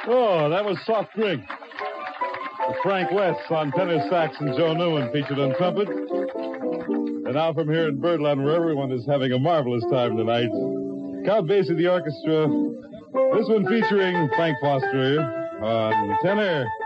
Oh, that was Soft Drink. With Frank West on tenor sax and Joe Newman featured on trumpet. And now from here in Birdland, where everyone is having a marvelous time tonight, Count Basie, the orchestra. This one featuring Frank Foster on tenor.